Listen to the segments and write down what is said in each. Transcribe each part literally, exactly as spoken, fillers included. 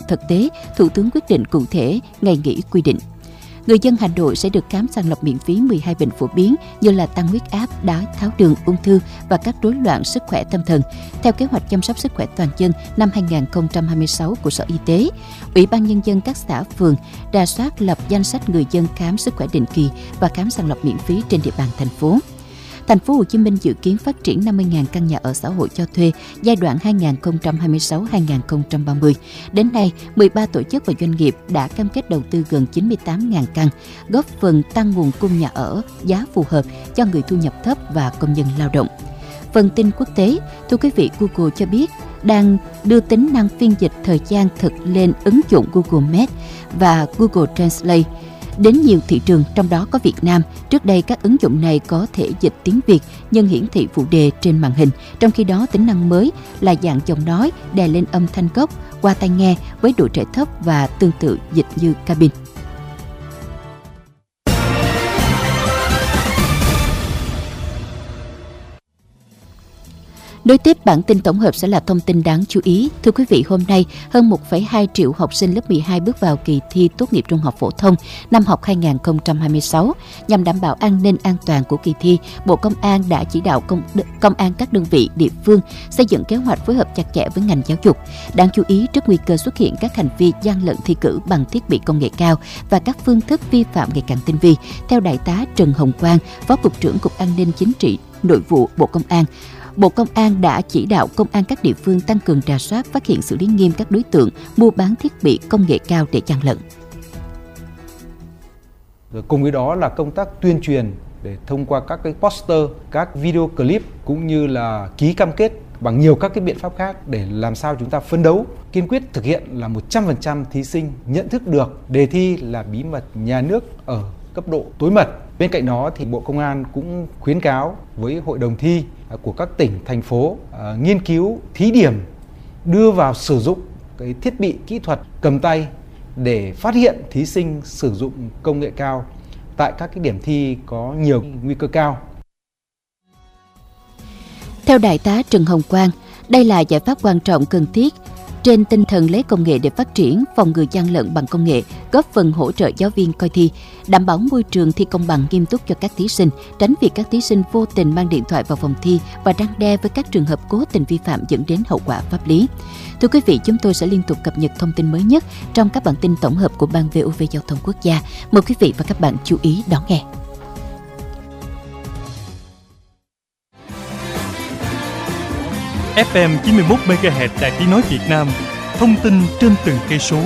thực tế, Thủ tướng quyết định cụ thể ngày nghỉ quy định. Người dân Hà Nội sẽ được khám sàng lọc miễn phí mười hai bệnh phổ biến như là tăng huyết áp, đái tháo đường, ung thư và các rối loạn sức khỏe tâm thần. Theo kế hoạch chăm sóc sức khỏe toàn dân năm hai không hai sáu của Sở Y tế, Ủy ban Nhân dân các xã phường rà soát lập danh sách người dân khám sức khỏe định kỳ và khám sàng lọc miễn phí trên địa bàn thành phố. Thành phố Hồ Chí Minh dự kiến phát triển năm mươi nghìn căn nhà ở xã hội cho thuê giai đoạn hai nghìn không trăm hai mươi sáu đến hai nghìn không trăm ba mươi. Đến nay, mười ba tổ chức và doanh nghiệp đã cam kết đầu tư gần chín mươi tám nghìn căn, góp phần tăng nguồn cung nhà ở giá phù hợp cho người thu nhập thấp và công nhân lao động. Phần tin quốc tế, thưa quý vị, Google cho biết đang đưa tính năng phiên dịch thời gian thực lên ứng dụng Google Maps và Google Translate đến nhiều thị trường, trong đó có Việt Nam. Trước đây, các ứng dụng này có thể dịch tiếng Việt nhưng hiển thị phụ đề trên màn hình. Trong khi đó, tính năng mới là dạng giọng nói đè lên âm thanh gốc qua tai nghe với độ trễ thấp và tương tự dịch như cabin. Nối tiếp bản tin tổng hợp sẽ là thông tin đáng chú ý. Thưa quý vị, hôm nay hơn một phẩy hai triệu học sinh lớp mười hai bước vào kỳ thi tốt nghiệp trung học phổ thông năm học hai nghìn không trăm hai mươi sáu. Nhằm đảm bảo an ninh an toàn của kỳ thi, Bộ Công an đã chỉ đạo công, công an các đơn vị địa phương xây dựng kế hoạch phối hợp chặt chẽ với ngành giáo dục. Đáng chú ý, trước nguy cơ xuất hiện các hành vi gian lận thi cử bằng thiết bị công nghệ cao và các phương thức vi phạm ngày càng tinh vi, theo Đại tá Trần Hồng Quang, Phó Cục trưởng Cục An ninh Chính trị Nội vụ Bộ Công an, Bộ Công an đã chỉ đạo công an các địa phương tăng cường rà soát, phát hiện xử lý nghiêm các đối tượng mua bán thiết bị công nghệ cao để gian lận. Rồi cùng với đó là công tác tuyên truyền để thông qua các cái poster, các video clip cũng như là ký cam kết bằng nhiều các cái biện pháp khác để làm sao chúng ta phấn đấu kiên quyết thực hiện là một trăm phần trăm thí sinh nhận thức được đề thi là bí mật nhà nước ở cấp độ tối mật. Bên cạnh đó thì Bộ Công an cũng khuyến cáo với hội đồng thi của các tỉnh, thành phố uh, nghiên cứu, thí điểm đưa vào sử dụng cái thiết bị kỹ thuật cầm tay để phát hiện thí sinh sử dụng công nghệ cao tại các cái điểm thi có nhiều nguy cơ cao. Theo Đại tá Trần Hồng Quang, đây là giải pháp quan trọng cần thiết trên tinh thần lấy công nghệ để phát triển, phòng ngừa gian lận bằng công nghệ, góp phần hỗ trợ giáo viên coi thi, đảm bảo môi trường thi công bằng nghiêm túc cho các thí sinh, tránh việc các thí sinh vô tình mang điện thoại vào phòng thi và răn đe với các trường hợp cố tình vi phạm dẫn đến hậu quả pháp lý. Thưa quý vị, chúng tôi sẽ liên tục cập nhật thông tin mới nhất trong các bản tin tổng hợp của Ban vê o vê Giao thông Quốc gia. Mời quý vị và các bạn chú ý đón nghe. ép em chín mươi mốt mê ga héc Đài Tiếng nói Việt Nam, thông tin trên từng cây số.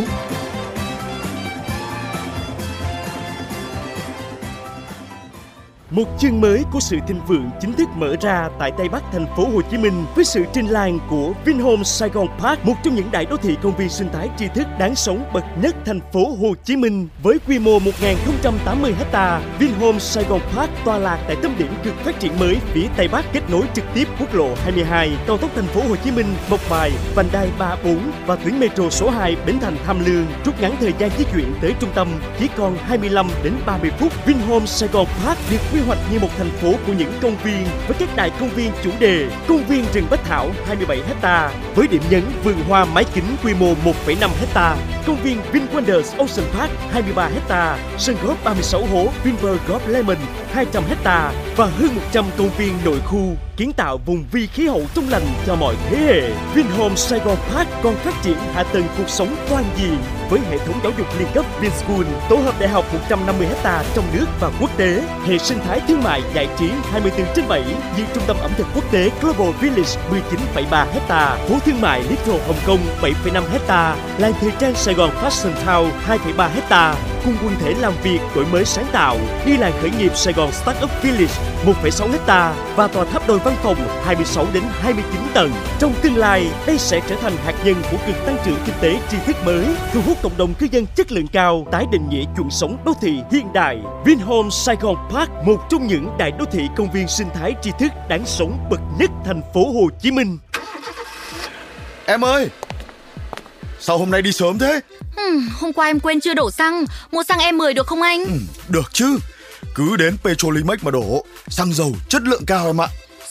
Một chương mới của sự thịnh vượng chính thức mở ra tại Tây Bắc thành phố Hồ Chí Minh với sự trình làng của Vinhomes Saigon Park, một trong những đại đô thị công viên sinh thái tri thức đáng sống bậc nhất thành phố Hồ Chí Minh. Với quy mô một nghìn không trăm tám mươi héc ta, Vinhomes Saigon Park tọa lạc tại tâm điểm cực phát triển mới phía Tây Bắc, kết nối trực tiếp quốc lộ hai mươi hai, cao tốc thành phố Hồ Chí Minh, Mộc Bài, vành đai ba bốn và tuyến metro số hai Bến Thành Tham Lương, rút ngắn thời gian di chuyển tới trung tâm chỉ còn hai mươi lăm đến ba mươi phút. Vinhomes Saigon Park được quy hoạch như một thành phố của những công viên với các đại công viên chủ đề. Công viên rừng Bách Thảo hai mươi bảy héc ta với điểm nhấn vườn hoa mái kính quy mô một phẩy năm héc ta. Công viên VinWonders Ocean Park hai mươi ba héc ta, sân golf ba mươi sáu hố Vinpearl Golf Lemon hai trăm héc ta và hơn một trăm công viên nội khu, kiến tạo vùng vi khí hậu trong lành cho mọi thế hệ. Vinhomes Saigon Park còn phát triển hạ tầng cuộc sống toàn diện với hệ thống giáo dục liên cấp Vinschool, tổ hợp đại học một trăm năm mươi héc ta trong nước và quốc tế, hệ sinh thái thương mại giải trí hai mươi bốn trên bảy như trung tâm ẩm thực quốc tế Global Village mười chín phẩy ba héc ta, phố thương mại Little Hồng Kông bảy phẩy năm héc ta, làng thời trang Sài Gòn Fashion Town hai phẩy ba héc ta, cùng quần thể làm việc đổi mới sáng tạo đi làng khởi nghiệp Sài Gòn Startup Village một phẩy sáu héc ta và tòa tháp đôi văn phòng hai mươi sáu đến hai mươi chín tầng. Trong tương lai, đây sẽ trở thành hạt nhân của cực tăng trưởng kinh tế tri thức mới, thu hút cộng đồng cư dân chất lượng cao, tái định nghĩa chuẩn sống đô thị hiện đại. Vinhomes Saigon Park, một trong những đại đô thị công viên sinh thái tri thức đáng sống bậc nhất thành phố Hồ Chí Minh. Em ơi, sao hôm nay đi sớm thế? Ừ, hôm qua em quên chưa đổ xăng, mua xăng E mười được không anh? Ừ, được chứ, cứ đến Petrolimex mà đổ, xăng dầu chất lượng cao em ạ.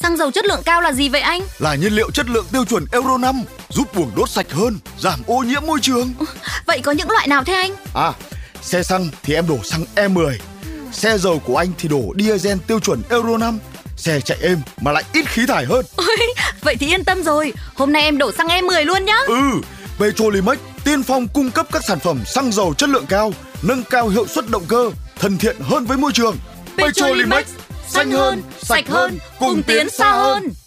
Xăng dầu chất lượng cao là gì vậy anh? Là nhiên liệu chất lượng tiêu chuẩn Euro năm, giúp buồng đốt sạch hơn, giảm ô nhiễm môi trường. Vậy có những loại nào thế anh? À, xe xăng thì em đổ xăng E mười. Xe dầu của anh thì đổ diesel tiêu chuẩn Euro năm. Xe chạy êm mà lại ít khí thải hơn. Ôi, vậy thì yên tâm rồi. Hôm nay em đổ xăng E mười luôn nhá. Ừ, Petrolimex tiên phong cung cấp các sản phẩm xăng dầu chất lượng cao, nâng cao hiệu suất động cơ, thân thiện hơn với môi trường. Petrolimex, xanh hơn, sạch hơn, cùng tiến xa hơn.